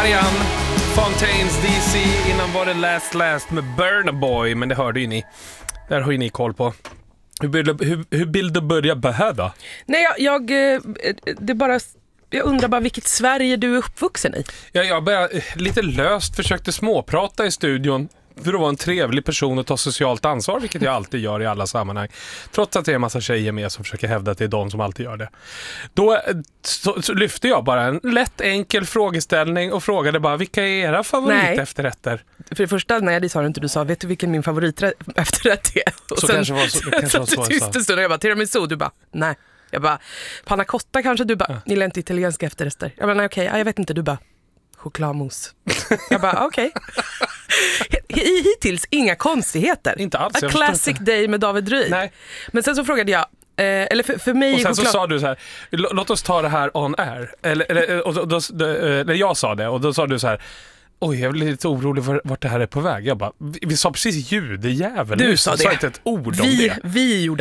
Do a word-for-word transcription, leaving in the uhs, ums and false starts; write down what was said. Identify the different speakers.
Speaker 1: Marianne Fontaines D C, innan var det Last Last med Burna Boy, men det hörde ju ni. Där har ju ni koll på. Hur vill du, hur, hur vill du börja behöva?
Speaker 2: Nej, jag, jag det är bara jag undrar bara vilket Sverige du är uppvuxen i.
Speaker 1: Ja, jag bara lite löst försökte småprata i studion för att vara en trevlig person och ta socialt ansvar, vilket jag alltid gör i alla sammanhang. Trots att det är en massa tjejer med som försöker hävda att det är de som alltid gör det. Då så, så lyfte jag bara en lätt enkel frågeställning och frågade bara, vilka är era favoritefterrätter?
Speaker 2: För det första, nej, det sa du inte. Du sa, vet du vilken min favoritefterrätt är? Och
Speaker 1: så
Speaker 2: sen,
Speaker 1: kanske var så, det kanske var så jag sa.
Speaker 2: Tyst stund och jag bara, tiramisu, du bara, nej. Jag bara, panna cotta kanske, du bara, ja. Gillar inte italienska efterrätter. Jag bara, nej okej, okay. Jag vet inte, du bara, chokladmousse. Jag bara, okej. Okay. Hittills inga konstigheter.
Speaker 1: Inte alls.
Speaker 2: A classic day med David Ryd.
Speaker 1: Nej.
Speaker 2: Men sen så frågade jag, eh, eller för, för mig...
Speaker 1: Och sen
Speaker 2: choklad...
Speaker 1: så sa du så här, låt oss ta det här on air. Eller, eller, och då, då, då, eller jag sa det, och då sa du så här, oj, jag blir lite orolig för vart det här är på väg. Jag bara, vi, vi sa precis ljudjävel.
Speaker 2: Du sa det.
Speaker 1: Sa inte ett ord
Speaker 2: vi,
Speaker 1: om det.
Speaker 2: Vi gjorde